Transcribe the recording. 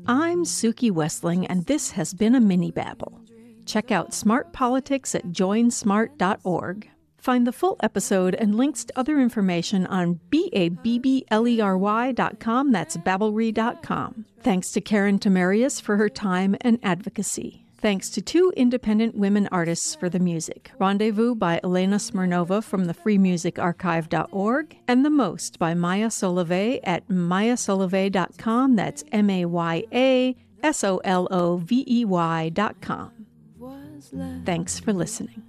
I'm Suki Westling, and this has been a mini babble. Check out Smart Politics at joinsmart.org. Find the full episode and links to other information on BABBLERY.com. That's babblery.com. Thanks to Karen Tamarius for her time and advocacy. Thanks to 2 independent women artists for the music. Rendezvous by Elena Smirnova from the freemusicarchive.org and The Most by Maya Solovey at mayasolovey.com. That's MAYASOLOVEY.com. Thanks for listening.